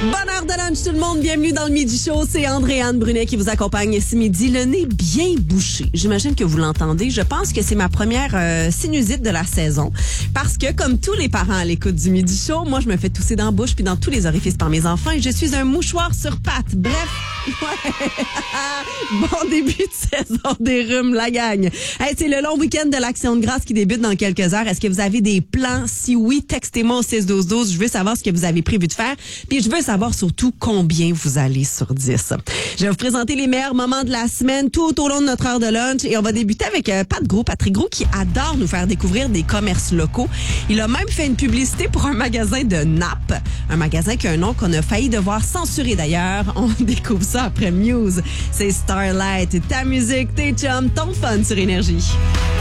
Bonne heure de lunch tout le monde, bienvenue dans le Midi Show. C'est Andréane Brunet qui vous accompagne ce midi. Le nez bien bouché, j'imagine que vous l'entendez. Je pense que c'est ma première sinusite de la saison. Parce que comme tous les parents à l'écoute du Midi Show, moi je me fais tousser dans la bouche puis dans tous les orifices par mes enfants et je suis un mouchoir sur pattes. Bref, bon début de saison des rhumes, la gang. Hey, c'est le long week-end de l'Action de grâce qui débute dans quelques heures. Est-ce que vous avez des plans? Si oui, textez-moi au 6-12-12. Je veux savoir ce que vous avez prévu de faire. Puis je veux savoir surtout combien vous allez sur 10. Je vais vous présenter les meilleurs moments de la semaine tout au long de notre heure de lunch. Et on va débuter avec Patrick Gros, qui adore nous faire découvrir des commerces locaux. Il a même fait une publicité pour un magasin de nappes. Un magasin qui a un nom qu'on a failli devoir censurer d'ailleurs. On découvre ça après Muse. C'est Starlight, ta musique, tes chums, ton fun sur Énergie.